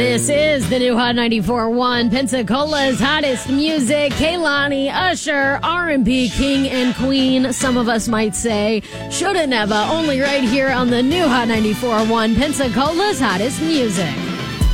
This is the new Hot 94.1, Pensacola's hottest music. Kehlani, Usher, R&B king and queen, some of us might say. Shoulda Never, only right here on the new Hot 94.1, Pensacola's hottest music.